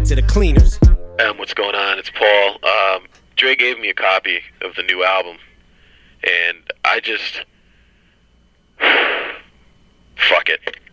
to the cleaners. What's going on? It's Paul. Dre gave me a copy of the new album, and I just... fuck it.